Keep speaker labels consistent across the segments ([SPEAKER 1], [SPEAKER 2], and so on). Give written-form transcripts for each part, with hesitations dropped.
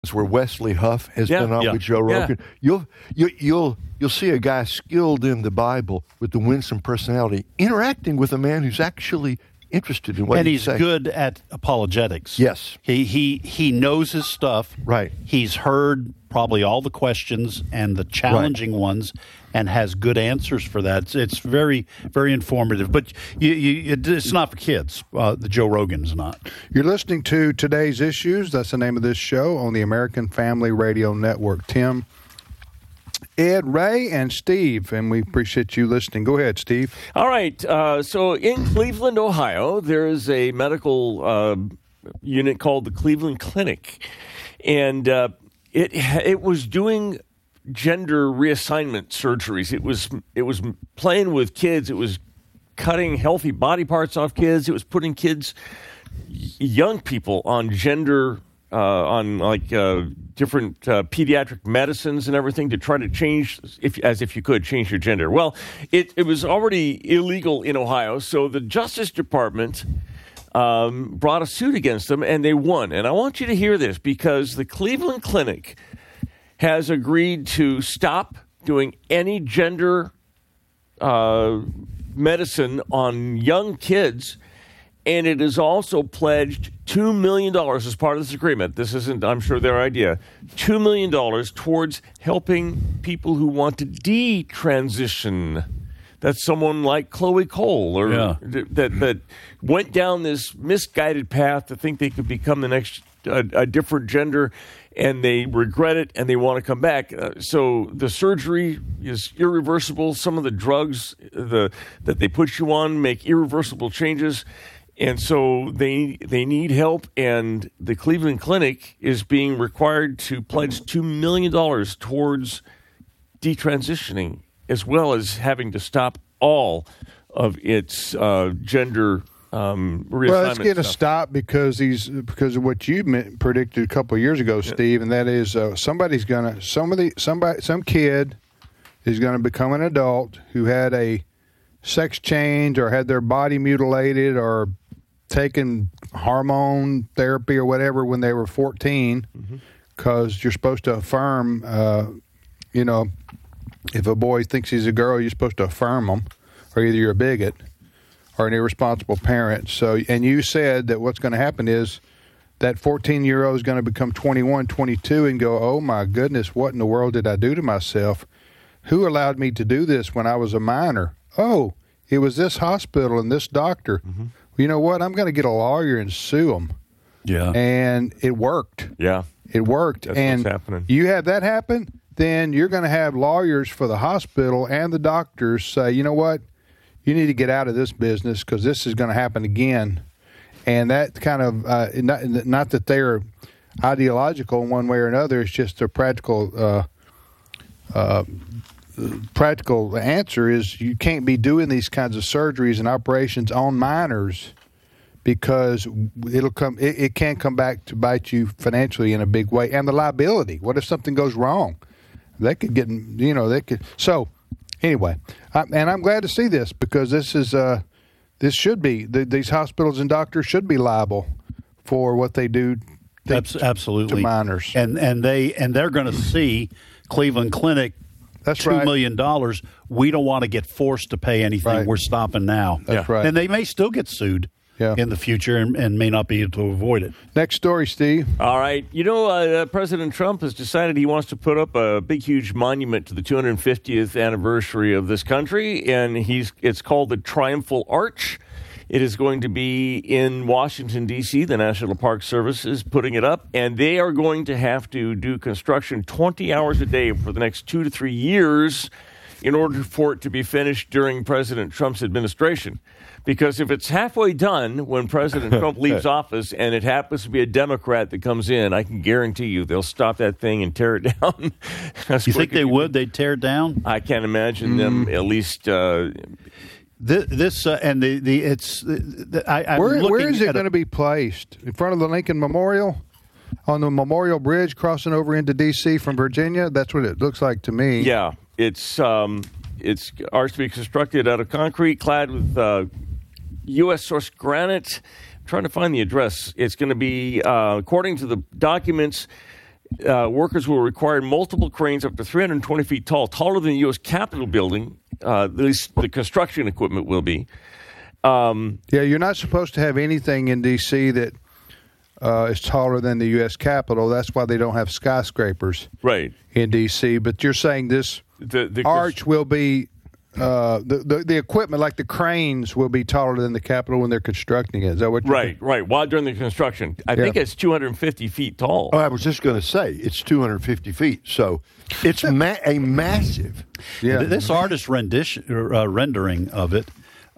[SPEAKER 1] where Wesley Huff has been on with Joe Rogan. You'll see a guy skilled in the Bible with the winsome personality interacting with a man who's actually interested in what he's saying.
[SPEAKER 2] And he's good at apologetics.
[SPEAKER 1] Yes.
[SPEAKER 2] He knows his stuff.
[SPEAKER 1] Right.
[SPEAKER 2] He's heard probably all the questions and the challenging ones and has good answers for that. It's very, very informative. But it's not for kids. The Joe Rogan's not.
[SPEAKER 3] You're listening to Today's Issues. That's the name of this show on the American Family Radio Network. Tim, Ed, Ray, and Steve, and we appreciate you listening. Go ahead, Steve.
[SPEAKER 4] All right. So in Cleveland, Ohio, there is a medical unit called the Cleveland Clinic, and it was doing gender reassignment surgeries. It was playing with kids. It was cutting healthy body parts off kids. It was putting young people on gender. Different pediatric medicines and everything to try to change, if you could, change your gender. Well, it was already illegal in Ohio, so the Justice Department brought a suit against them, and they won. And I want you to hear this, because the Cleveland Clinic has agreed to stop doing any gender medicine on young kids. And it is also pledged $2 million as part of this agreement. This isn't, I'm sure, their idea. $2 million towards helping people who want to detransition. That's someone like Chloe Cole, or that went down this misguided path to think they could become the next a different gender, and they regret it and they want to come back. So the surgery is irreversible. Some of the drugs that they put you on make irreversible changes. And so they need help, and the Cleveland Clinic is being required to pledge $2 million towards detransitioning, as well as having to stop all of its gender reassignment.
[SPEAKER 3] Well, let's get a
[SPEAKER 4] stuff.
[SPEAKER 3] stop because of what you predicted a couple of years ago, Steve, and that is some kid is going to become an adult who had a sex change or had their body mutilated or taken hormone therapy or whatever when they were 14, because you're supposed to affirm, if a boy thinks he's a girl, you're supposed to affirm him, or either you're a bigot or an irresponsible parent. So, and you said that what's going to happen is that 14-year-old is going to become 21, 22 and go, oh my goodness, what in the world did I do to myself? Who allowed me to do this when I was a minor? Oh, it was this hospital and this doctor. You know what? I'm going to get a lawyer and sue them.
[SPEAKER 2] Yeah.
[SPEAKER 3] And it worked.
[SPEAKER 4] Yeah.
[SPEAKER 3] It worked.
[SPEAKER 4] That's
[SPEAKER 3] and
[SPEAKER 4] what's happening.
[SPEAKER 3] You have that happen, then you're going to have lawyers for the hospital and the doctors say, you know what? You need to get out of this business because this is going to happen again. And that kind of, not that they're ideological in one way or another, it's just a practical answer is you can't be doing these kinds of surgeries and operations on minors because it can come back to bite you financially in a big way. And the liability, what if something goes wrong? They could get, so anyway, and I'm glad to see this because this should be, these hospitals and doctors should be liable for what they do
[SPEAKER 2] absolutely
[SPEAKER 3] to minors.
[SPEAKER 2] And they're going to see Cleveland Clinic,
[SPEAKER 3] that's
[SPEAKER 2] $2
[SPEAKER 3] right.
[SPEAKER 2] million. We don't want to get forced to pay anything.
[SPEAKER 3] Right.
[SPEAKER 2] We're stopping now.
[SPEAKER 3] That's right.
[SPEAKER 2] And they may still get sued in the future and may not be able to avoid it.
[SPEAKER 3] Next story, Steve.
[SPEAKER 4] All right. President Trump has decided he wants to put up a big, huge monument to the 250th anniversary of this country, and it's called the Triumphal Arch. It is going to be in Washington, D.C. The National Park Service is putting it up, and they are going to have to do construction 20 hours a day for the next 2 to 3 years in order for it to be finished during President Trump's administration. Because if it's halfway done when President Trump leaves office and it happens to be a Democrat that comes in, I can guarantee you they'll stop that thing and tear it down.
[SPEAKER 2] You think they would? They'd tear it down?
[SPEAKER 4] I can't imagine them at least...
[SPEAKER 3] Where is it going to be placed? In front of the Lincoln Memorial? On the Memorial Bridge crossing over into D.C. from Virginia? That's what it looks like to me.
[SPEAKER 4] Yeah. It's ours to be constructed out of concrete clad with U.S. source granite. I'm trying to find the address. It's going to be, according to the documents, workers will require multiple cranes up to 320 feet tall, taller than the U.S. Capitol building. At least the construction equipment will be.
[SPEAKER 3] You're not supposed to have anything in D.C. that is taller than the U.S. Capitol. That's why they don't have skyscrapers in D.C. But you're saying this arch will be the equipment, like the cranes, will be taller than the Capitol when they're constructing it. Is that what you're saying?
[SPEAKER 4] Right. While during the construction. I think it's 250 feet tall.
[SPEAKER 1] Oh, I was just going to say, it's 250 feet. So it's a massive.
[SPEAKER 2] Yeah. This artist rendering of it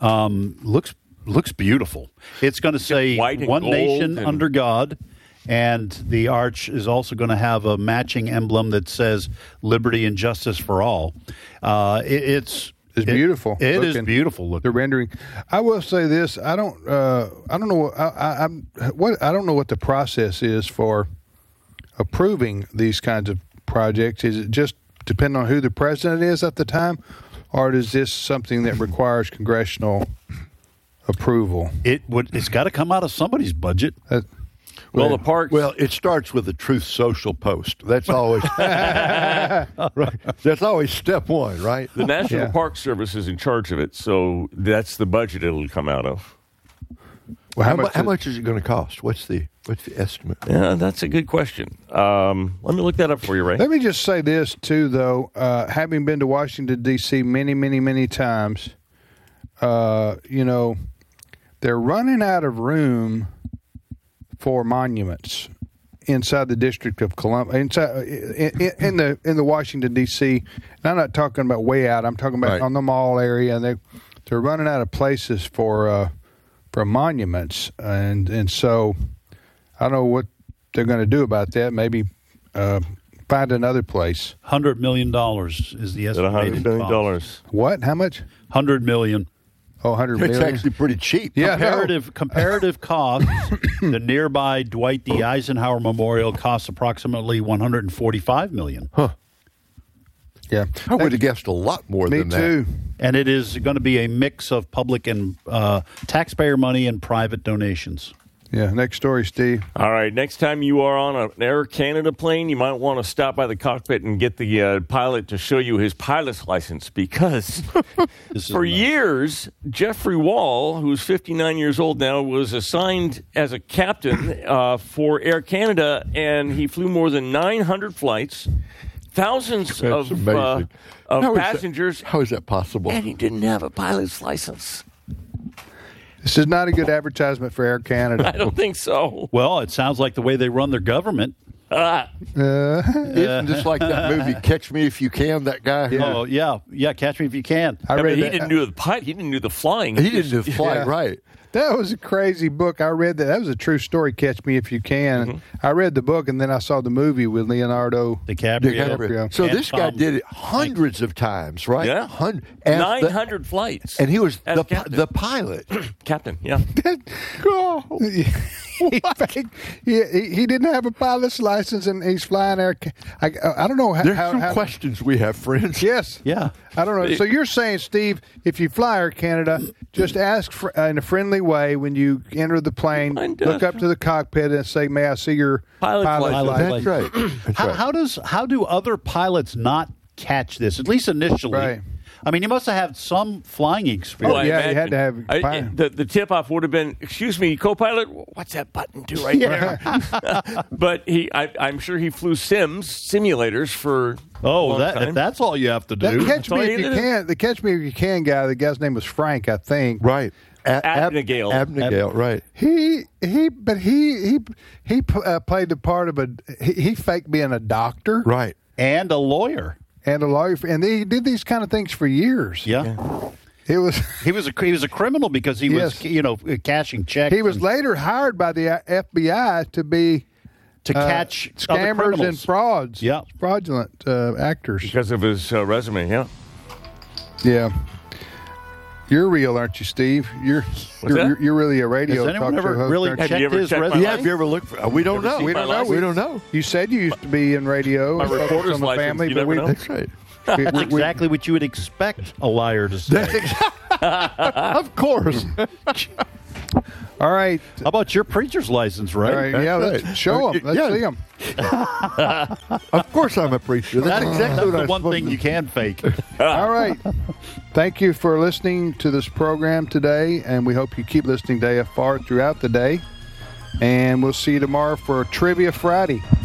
[SPEAKER 2] looks beautiful. It's going to say one nation under God, and the arch is also going to have a matching emblem that says liberty and justice for all. It's
[SPEAKER 3] beautiful.
[SPEAKER 2] It is beautiful looking.
[SPEAKER 3] The rendering. I will say this: I don't know. I don't know what the process is for approving these kinds of projects. Is it just depend on who the president is at the time, or is this something that requires congressional approval?
[SPEAKER 2] It's got to come out of somebody's budget.
[SPEAKER 4] The parks.
[SPEAKER 1] Well, it starts with a Truth Social post. That's always right. That's always step one, right?
[SPEAKER 4] The National Park Service is in charge of it, so that's the budget it'll come out of.
[SPEAKER 1] Well, how much is it going to cost? What's the estimate?
[SPEAKER 4] Yeah, that's a good question. Let me look that up for you, Ray.
[SPEAKER 3] Let me just say this too, though. Having been to Washington D.C. many, many, many times, they're running out of room for monuments inside the District of Columbia, in the Washington D.C. And I'm not talking about way out. I'm talking about on the mall area, and they're running out of places for monuments, and so I don't know what they're going to do about that. Maybe find another place.
[SPEAKER 2] $100 million is the estimated
[SPEAKER 4] $100 million.
[SPEAKER 3] What? How much?
[SPEAKER 2] $100 million.
[SPEAKER 3] Oh, 100 million.
[SPEAKER 1] It's actually pretty cheap.
[SPEAKER 3] Yeah,
[SPEAKER 2] comparative costs. The nearby Dwight D. Eisenhower Memorial costs approximately $145 million.
[SPEAKER 1] Huh.
[SPEAKER 3] Yeah,
[SPEAKER 1] I would have guessed a lot more than that.
[SPEAKER 3] Me too.
[SPEAKER 2] And it is going to be a mix of public and taxpayer money and private donations.
[SPEAKER 3] Yeah, next story, Steve.
[SPEAKER 4] All right, next time you are on an Air Canada plane, you might want to stop by the cockpit and get the pilot to show you his pilot's license, because for years, Jeffrey Wall, who's 59 years old now, was assigned as a captain for Air Canada, and he flew more than 900 flights, thousands of passengers.
[SPEAKER 1] How is that possible?
[SPEAKER 4] And he didn't have a pilot's license.
[SPEAKER 3] This is not a good advertisement for Air Canada.
[SPEAKER 4] I don't think so.
[SPEAKER 2] Well, it sounds like the way they run their government.
[SPEAKER 1] Isn't this like that movie Catch Me If You Can? That guy.
[SPEAKER 2] Oh yeah, Catch Me If You Can.
[SPEAKER 4] He didn't do the pilot. He didn't do the flying.
[SPEAKER 1] He didn't do the flying, right?
[SPEAKER 3] That was a crazy book. I read that. That was a true story, Catch Me If You Can. Mm-hmm. I read the book, and then I saw the movie with Leonardo
[SPEAKER 2] DiCaprio.
[SPEAKER 1] So this guy did it hundreds of times, right?
[SPEAKER 4] Yeah. 900 flights.
[SPEAKER 1] And he was the pilot.
[SPEAKER 4] Captain, yeah.
[SPEAKER 3] He didn't have a pilot's license, and he's flying Air. I don't know
[SPEAKER 1] There's some questions we have, friends.
[SPEAKER 3] Yes.
[SPEAKER 2] Yeah.
[SPEAKER 3] I don't know. So you're saying, Steve, if you fly Air Canada, just ask in a friendly way when you enter the plane, look up to the cockpit and say, "May I see your pilot's license?"
[SPEAKER 1] That's right.
[SPEAKER 2] How do other pilots not catch this, at least initially?
[SPEAKER 3] Right.
[SPEAKER 2] I mean, you must have had some flying experience.
[SPEAKER 3] Oh, yeah, you had to have
[SPEAKER 4] the tip-off would have been, "Excuse me, co-pilot, what's that button do right there?" But I'm sure he flew simulators for a long time.
[SPEAKER 2] If that's all you have to do.
[SPEAKER 3] The Catch Me If You Can guy, the guy's name was Frank, I think.
[SPEAKER 1] Right.
[SPEAKER 4] Abnegale,
[SPEAKER 1] right.
[SPEAKER 3] He played the part of he faked being a doctor.
[SPEAKER 1] Right.
[SPEAKER 2] And a lawyer.
[SPEAKER 3] And a lawyer, and he did these kind of things for years.
[SPEAKER 2] Yeah.
[SPEAKER 3] He was
[SPEAKER 2] a criminal because he was cashing checks.
[SPEAKER 3] He was later hired by the FBI to
[SPEAKER 2] catch
[SPEAKER 3] scammers and frauds.
[SPEAKER 2] Yeah,
[SPEAKER 3] fraudulent actors
[SPEAKER 4] because of his resume. Yeah.
[SPEAKER 3] Yeah. You're real, aren't you, Steve? You're really a radio talk show host.
[SPEAKER 2] Checked his resume?
[SPEAKER 1] Yeah, have you ever looked for? We don't know.
[SPEAKER 3] We don't know. You said you used to be in radio.
[SPEAKER 4] My reporter's license.
[SPEAKER 3] Family,
[SPEAKER 1] That's right.
[SPEAKER 2] That's exactly what you would expect a liar to say.
[SPEAKER 1] Of course.
[SPEAKER 3] All All right.
[SPEAKER 2] How about your preacher's license, Ray?
[SPEAKER 3] All right. Yeah, let's show them. Let's see them.
[SPEAKER 1] Of course I'm a preacher. That's exactly what
[SPEAKER 2] the one thing you can fake.
[SPEAKER 3] All right. Thank you for listening to this program today, and we hope you keep listening to AFR throughout the day. And we'll see you tomorrow for Trivia Friday.